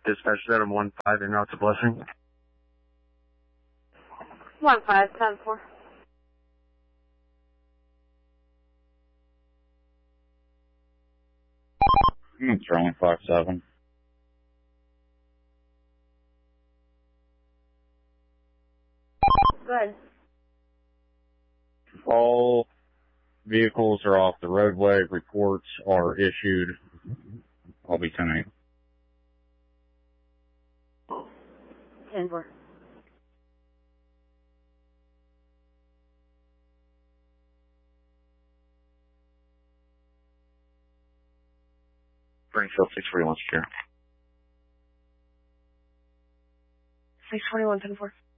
Dispatch Adam 1-5 en route to Blessing. 1574. Charlie 57. Go ahead. All vehicles are off the roadway. Reports are issued. I'll be 10-8. 10-4. Springfield 641 secure. 621, 10-4.